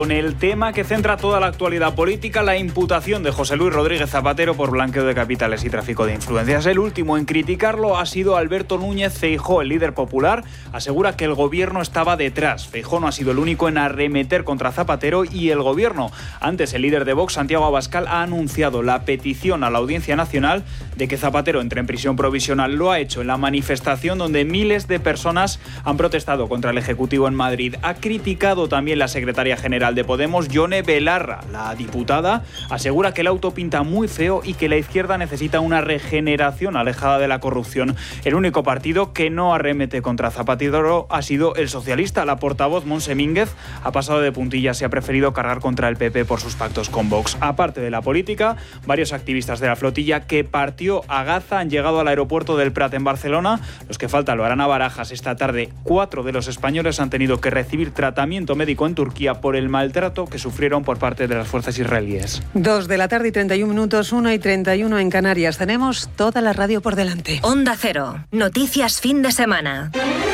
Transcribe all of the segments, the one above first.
Con el tema que centra toda la actualidad política, la imputación de José Luis Rodríguez Zapatero por blanqueo de capitales y tráfico de influencias. El último en criticarlo ha sido Alberto Núñez Feijóo. El líder popular asegura que el gobierno estaba detrás. Feijóo no ha sido el único en arremeter contra Zapatero y el gobierno. Antes, el líder de Vox, Santiago Abascal, ha anunciado la petición a la Audiencia Nacional de que Zapatero entre en prisión provisional. Lo ha hecho en la manifestación donde miles de personas han protestado contra el Ejecutivo en Madrid. Ha criticado también la secretaria general de Podemos, Yone Belarra. La diputada asegura que el auto pinta muy feo y que la izquierda necesita una regeneración alejada de la corrupción. El único partido que no arremete contra Zapatero ha sido el socialista. La portavoz Montse Mínguez ha pasado de puntillas y ha preferido cargar contra el PP por sus pactos con Vox. Aparte de la política, varios activistas de la flotilla que partió a Gaza han llegado al aeropuerto del Prat en Barcelona. Los que faltan lo harán a Barajas esta tarde. 4 de los españoles han tenido que recibir tratamiento médico en Turquía por el maltrato que sufrieron por parte de las fuerzas israelíes. 2 de la tarde y 31 minutos, 1:31 en Canarias. Tenemos toda la radio por delante. Onda Cero. Noticias fin de semana.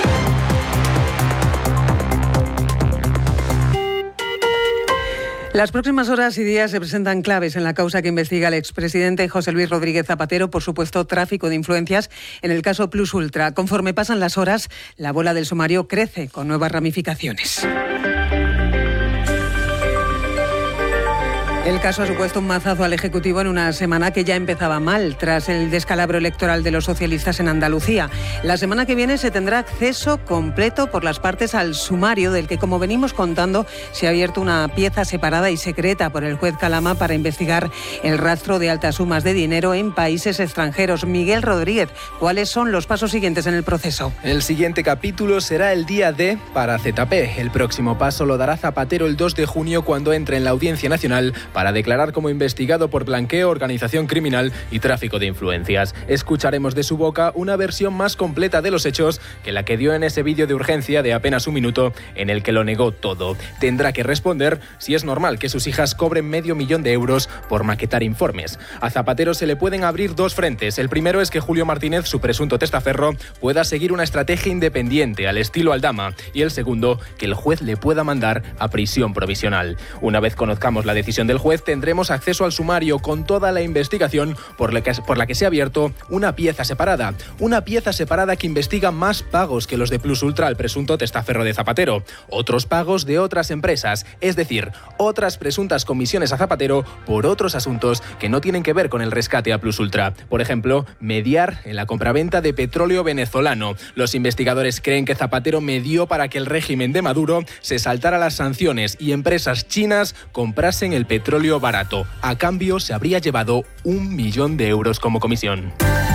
Las próximas horas y días se presentan claves en la causa que investiga el expresidente José Luis Rodríguez Zapatero por supuesto tráfico de influencias en el caso Plus Ultra. Conforme pasan las horas, la bola del sumario crece con nuevas ramificaciones. El caso ha supuesto un mazazo al Ejecutivo en una semana que ya empezaba mal, tras el descalabro electoral de los socialistas en Andalucía. La semana que viene se tendrá acceso completo por las partes al sumario, del que, como venimos contando, se ha abierto una pieza separada y secreta por el juez Calama para investigar el rastro de altas sumas de dinero en países extranjeros. Miguel Rodríguez, ¿cuáles son los pasos siguientes en el proceso? El siguiente capítulo será el día D para ZP. El próximo paso lo dará Zapatero el 2 de junio cuando entre en la Audiencia Nacional para declarar como investigado por blanqueo, organización criminal y tráfico de influencias. Escucharemos de su boca una versión más completa de los hechos que la que dio en ese vídeo de urgencia de apenas un minuto en el que lo negó todo. Tendrá que responder si es normal que sus hijas cobren $500.000 euros por maquetar informes. A Zapatero se le pueden abrir 2 frentes. El primero es que Julio Martínez, su presunto testaferro, pueda seguir una estrategia independiente al estilo Aldama, y el segundo, que el juez le pueda mandar a prisión provisional. Una vez conozcamos la decisión del juez, tendremos acceso al sumario con toda la investigación por la que se ha abierto una pieza separada que investiga más pagos que los de Plus Ultra al presunto testaferro de Zapatero, otros pagos de otras empresas, es decir, otras presuntas comisiones a Zapatero por otros asuntos que no tienen que ver con el rescate a Plus Ultra. Por ejemplo, mediar en la compraventa de petróleo venezolano. Los investigadores creen que Zapatero medió para que el régimen de Maduro se saltara las sanciones y empresas chinas comprasen el petróleo barato. A cambio, se habría llevado $1.000.000 euros como comisión.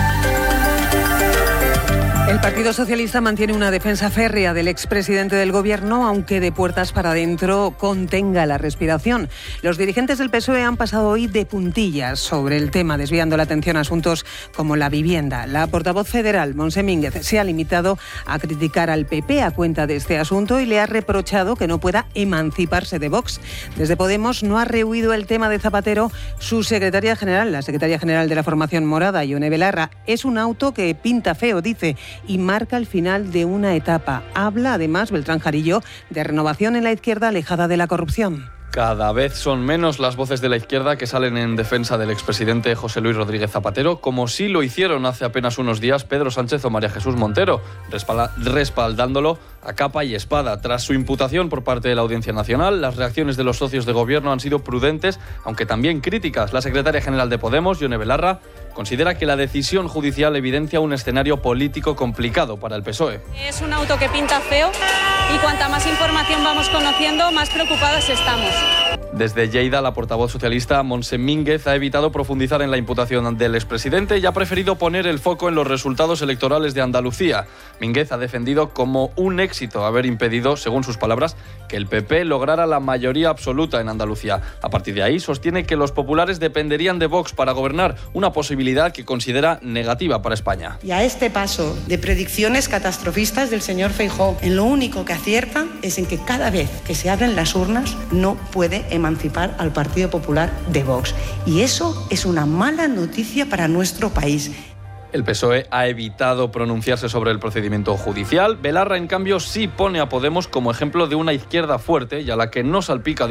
El Partido Socialista mantiene una defensa férrea del expresidente del Gobierno, aunque de puertas para adentro contenga la respiración. Los dirigentes del PSOE han pasado hoy de puntillas sobre el tema, desviando la atención a asuntos como la vivienda. La portavoz federal, Montse Mínguez, se ha limitado a criticar al PP a cuenta de este asunto y le ha reprochado que no pueda emanciparse de Vox. Desde Podemos no ha rehuido el tema de Zapatero su secretaria general, la secretaria general de la formación morada, Yone Belarra. Es un auto que pinta feo, dice, y marca el final de una etapa. Habla, además, Beltrán Jarillo, de renovación en la izquierda alejada de la corrupción. Cada vez son menos las voces de la izquierda que salen en defensa del expresidente José Luis Rodríguez Zapatero, como sí lo hicieron hace apenas unos días Pedro Sánchez o María Jesús Montero, respaldándolo a capa y espada. Tras su imputación por parte de la Audiencia Nacional, las reacciones de los socios de gobierno han sido prudentes, aunque también críticas. La secretaria general de Podemos, Yone Belarra, considera que la decisión judicial evidencia un escenario político complicado para el PSOE. Es un auto que pinta feo y cuanta más información vamos conociendo, más preocupadas estamos. Desde Lleida, la portavoz socialista Montse Mínguez ha evitado profundizar en la imputación del expresidente y ha preferido poner el foco en los resultados electorales de Andalucía. Mínguez ha defendido como un éxito haber impedido, según sus palabras, que el PP lograra la mayoría absoluta en Andalucía. A partir de ahí, sostiene que los populares dependerían de Vox para gobernar, una posibilidad que considera negativa para España. Y a este paso de predicciones catastrofistas del señor Feijóo, en lo único que acierta es en que cada vez que se abren las urnas no puede emancipar al Partido Popular de Vox. Y eso es una mala noticia para nuestro país. El PSOE ha evitado pronunciarse sobre el procedimiento judicial. Belarra, en cambio, sí pone a Podemos como ejemplo de una izquierda fuerte y a la que no salpica